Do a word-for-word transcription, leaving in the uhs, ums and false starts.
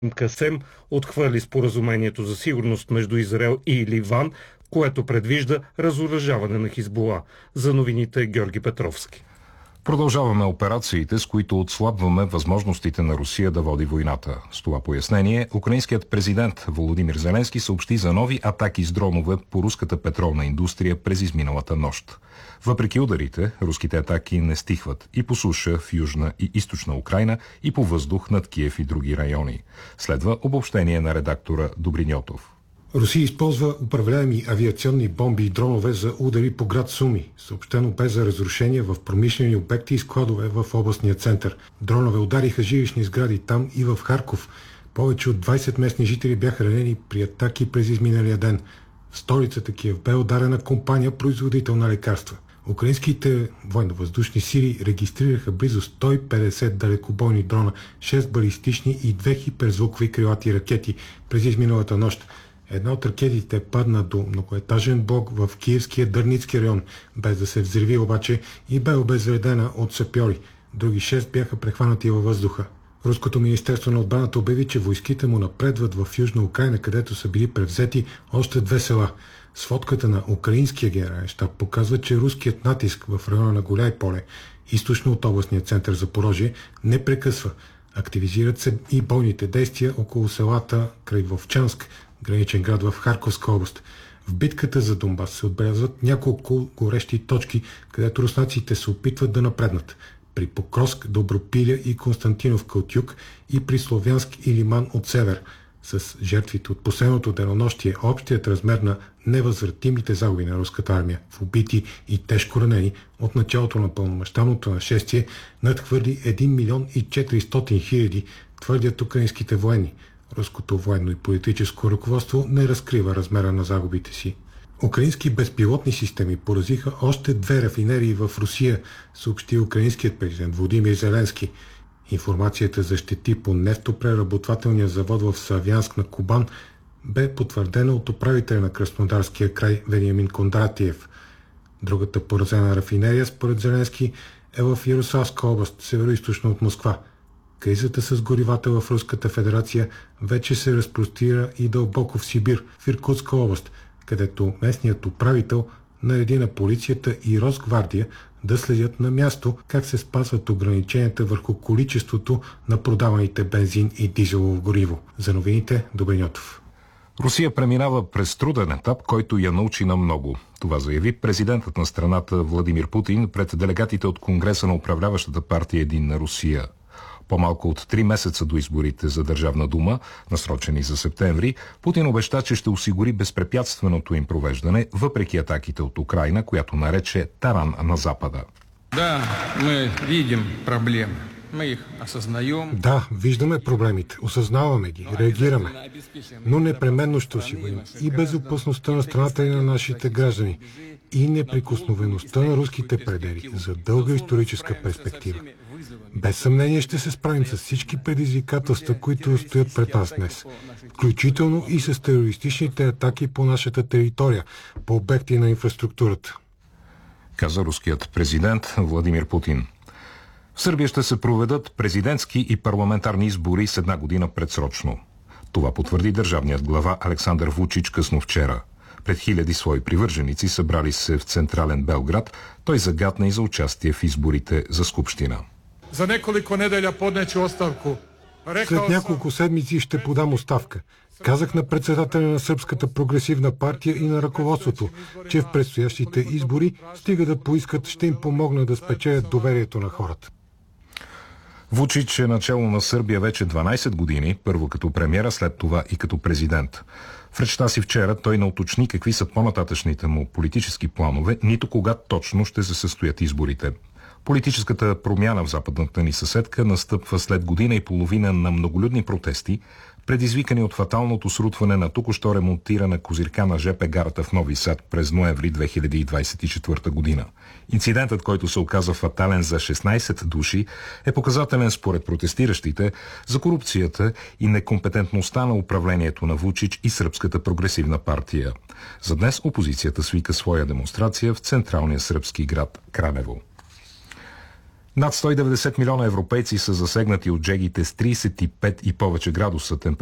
Касем отхвърли споразумението за сигурност между Израел и Ливан, което предвижда разоръжаване на Хизбула. За новините Георги Петровски. Продължаваме операциите, с които отслабваме възможностите на Русия да води войната. С това пояснение, украинският президент Володимир Зеленски съобщи за нови атаки с дронове по руската петролна индустрия през изминалата нощ. Въпреки ударите, руските атаки не стихват и по суша в Южна и Източна Украйна, и по въздух над Киев и други райони. Следва обобщение на редактора Добриньотов. Русия използва управляеми авиационни бомби и дронове за удари по град Суми. Съобщено бе за разрушения в промишлени обекти и складове в областния център. Дронове удариха жилищни сгради там и в Харков. Повече от двайсет местни жители бяха ранени при атаки през изминалия ден. В столицата Киев бе ударена компания, производител на лекарства. Украинските военно-въздушни сили регистрираха близо сто и петдесет далекобойни дрона, шест балистични и две хиперзвукови крилати ракети през изминалата нощ. Една от ракетите падна до многоетажен блок в киевския Дърницки район, без да се взриви обаче, и бе обезвредена от сапьори. Други шест бяха прехванати във въздуха. Руското министерство на отбраната обяви, че войските му напредват в Южна Украйна, където са били превзети още две села. Сводката на украинския генерален щаб показва, че руският натиск в района на Голяй поле, източно от областния център Запорожие, не прекъсва. Активизират се и бойните действия около селата край Вовчанск, граничен град в Харковска област. В битката за Донбас се отбелязват няколко горещи точки, където руснаците се опитват да напреднат. При Покровск, Добропиля и Константиновка от юг, и при Словянск и Лиман от север. С жертвите от последното денонощие, общият размер на невъзвратимите загуби на руската армия в убити и тежко ранени от началото на пълномащабното нашествие надхвърли един милион и четиристотин хиляди, твърдят украинските военни. Руското военно и политическо ръководство не разкрива размера на загубите си. Украински безпилотни системи поразиха още две рафинерии в Русия, съобщи украинският президент Володимир Зеленски. Информацията за щети по нефтопреработвателния завод в Славянск на Кубан бе потвърдена от управителя на Краснодарския край Вениамин Кондратиев. Другата поразена рафинерия, според Зеленски, е в Ярославска област, североизточно от Москва. Кризата с горивата в Руската федерация вече се разпростира и дълбоко в Сибир, в Иркутска област, където местният управител нареди на полицията и Росгвардия да следят на място как се спазват ограниченията върху количеството на продаваните бензин и дизелово гориво. За новините Добриньотов. Русия преминава през труден етап, който я научи на много. Това заяви президентът на страната Владимир Путин пред делегатите от Конгреса на управляващата партия Единна Русия. По-малко от три месеца до изборите за Държавна дума, насрочени за септември, Путин обеща, че ще осигури безпрепятственото им провеждане, въпреки атаките от Украйна, която нарече таран на Запада. Да, мы видим проблеми. Мы их осознаем. Да, виждаме проблемите, осъзнаваме ги, реагираме. Но непременно ще осигурим и безопасността на страната и на нашите граждани, и неприкосновеността на руските предели за дълга историческа перспектива. Без съмнение ще се справим с всички предизвикателства, които стоят пред нас днес, включително и с терористичните атаки по нашата територия, по обекти на инфраструктурата, каза руският президент Владимир Путин. В Сърбия ще се проведат президентски и парламентарни избори с една година предсрочно. Това потвърди държавният глава Александър Вучич късно вчера. Пред хиляди свои привърженици събрали се в централен Белград, той загатна и за участие в изборите за Скупщина. За неколико неделя поднечу оставку. След няколко седмици ще подам оставка. Казах на председателя на Сръбската прогресивна партия и на ръководството, че в предстоящите избори, стига да поискат, ще им помогна да спечелят доверието на хората. Вучич е начало на Сърбия вече дванайсет години, първо като премиера, след това и като президент. В речта си вчера той не уточни какви са по-нататъчните му политически планове, нито кога точно ще се състоят изборите. Политическата промяна в западната ни съседка настъпва след година и половина на многолюдни протести, предизвикани от фаталното срутване на току-що ремонтирана козирка на жп гарата в Нови Сад през ноември две хиляди двайсет и четвърта година. Инцидентът, който се оказа фатален за шестнайсет души, е показателен според протестиращите за корупцията и некомпетентността на управлението на Вучич и Сръбската прогресивна партия. За днес опозицията свика своя демонстрация в централния сръбски град Кранево. Над сто и деветдесет милиона европейци са засегнати от жегите с тридесет и пет и повече градуса температура.